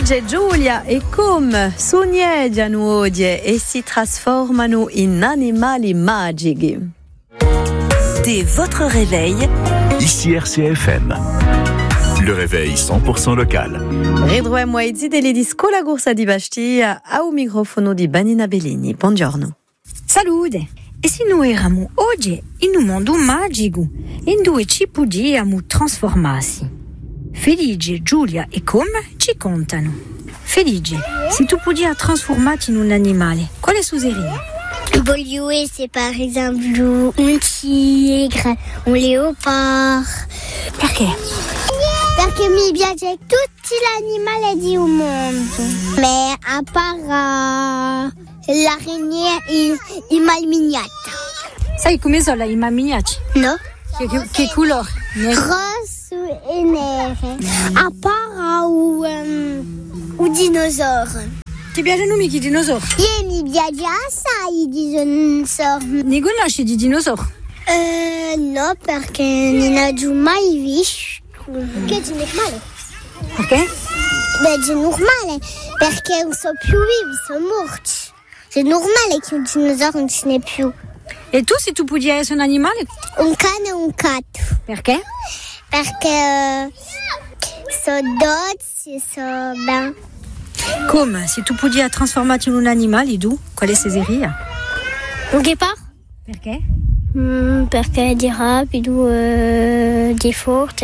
Felice, Giulia e come sogneggiano oggi e si trasformano in animali magici. Dès votre réveil, ici RCFM. Le réveil 100% local. Ridroiamo ai zideli di Scola Corsa di Bastia au microfono di Vanina Bellini. Buongiorno. Salute! E se noi eravamo oggi in un mondo magico, in dove ci possiamo trasformarsi? Felice, Giulia e come ci contano? Felice, se tu potessi trasformarti in un animale, quale useria? Voglio essere per esempio un tigre, un leopardo. Perché? Perché mi piace tutti gli animali di un mondo. Ma a part l'araignée e i malmignati. Sai come sono i malmignati? No? Che colore? Rosso e nero. A part un dinosauro. Ti piacciono i dinosauri? Mi piace assai i dinosauri. Ne conosci di dinosauri? No, perché non ho mai visto. Perché è normale. Perché? Beh, è normale, perché non sono più vivi, sono morti. È normale che un dinosauro non ce n'è più. E tu, se tu potessi essere un animale? Un cane o un gatto. Perché? Perché sono dolci, sono ben. Come? Se tu potessi trasformarti in un animale, tu, quale sarebbe? Un guépard? Perché? Perché è rapido, è forte,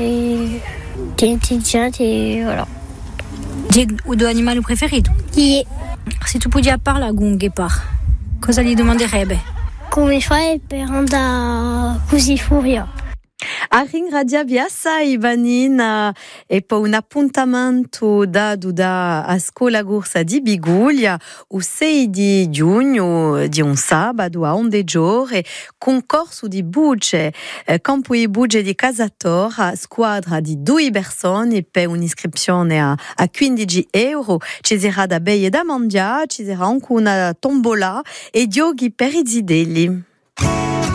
è intelligente e voilà. C'è un tuo animale preferito? Yeah. Se tu potessi parlare con un guépard, cosa gli domanderebbe? Come fai per andare così furia? A ringraziavi assai Vanina e poi un appuntamento dato da Scola Corsa di Biguglia il 6 di giugno di un sabato a Ondegiore, concorso di bucce, campo di bucce di Casatora, squadra di 2 persone per un'iscrizione a 15 euro. Ci sarà da beie da mangiare, ci sarà anche una tombola e giochi per i zideli.